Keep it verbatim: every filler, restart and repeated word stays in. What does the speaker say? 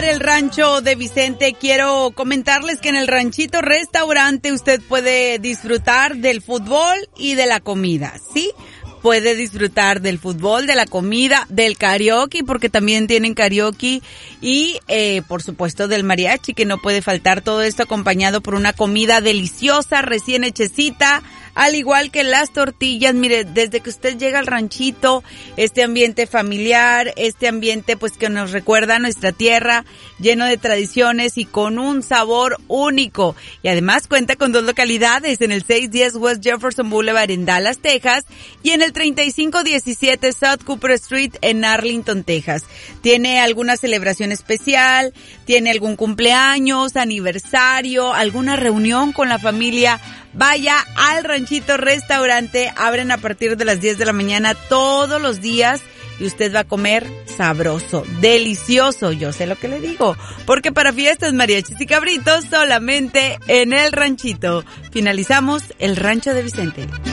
El rancho de Vicente, quiero comentarles que en el Ranchito Restaurante usted puede disfrutar del fútbol y de la comida, ¿sí? Puede disfrutar del fútbol, de la comida, del karaoke, porque también tienen karaoke, y eh, por supuesto del mariachi, que no puede faltar. Todo esto acompañado por una comida deliciosa, recién hechecita, al igual que las tortillas. Mire, desde que usted llega al ranchito, este ambiente familiar, este ambiente pues que nos recuerda a nuestra tierra, lleno de tradiciones y con un sabor único. Y además cuenta con dos localidades, en el seiscientos diez West Jefferson Boulevard en Dallas, Texas, y en el treinta y cinco diecisiete South Cooper Street en Arlington, Texas. Tiene alguna celebración especial, tiene algún cumpleaños, aniversario, alguna reunión con la familia. Vaya al Ranchito Restaurante, abren a partir de las diez de la mañana todos los días y usted va a comer sabroso, delicioso, yo sé lo que le digo, porque para fiestas, mariachis y cabritos solamente en el Ranchito. Finalizamos el Rancho de Vicente.